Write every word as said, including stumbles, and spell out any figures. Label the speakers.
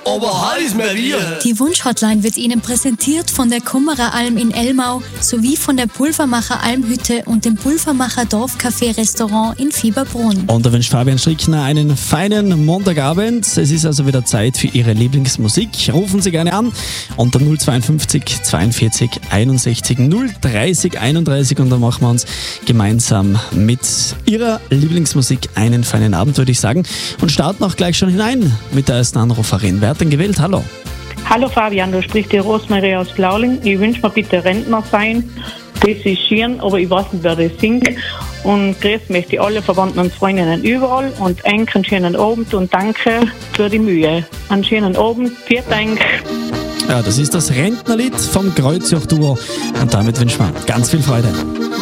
Speaker 1: aber heiß mir wir.
Speaker 2: Die Wunschhotline wird Ihnen präsentiert von der Kummerer Alm in Elmau sowie von der Pulvermacher Almhütte und dem Pulvermacher Dorfcafé Restaurant in Fieberbrunn.
Speaker 3: Und da wünscht Fabian Strickner einen feinen Montagabend. Es ist also wieder Zeit für Ihre Lieblingsmusik. Rufen Sie gerne an unter null zweiundfünfzig zweiundvierzig einundsechzig null dreißig einunddreißig und dann machen wir uns gemeinsam mit Ihrer Lieblingsmusik einen feinen Abend, würde ich sagen. Und starten auch gleich schon hinein mit der ersten Anruferin. Wer hat denn gewählt? Hallo.
Speaker 4: Hallo Fabian, da spricht die Rosmarie aus Blauling. Ich wünsche mir bitte Rentner sein. Das ist schön, aber ich weiß nicht, wer das singt. Und grüß möchte ich alle Verwandten und Freundinnen überall und einen schönen Abend und danke für die Mühe. Einen schönen Abend, vielen Dank.
Speaker 3: Ja, das ist das Rentnerlied vom Kreuzjoch-Duo und damit wünschen wir ganz viel Freude.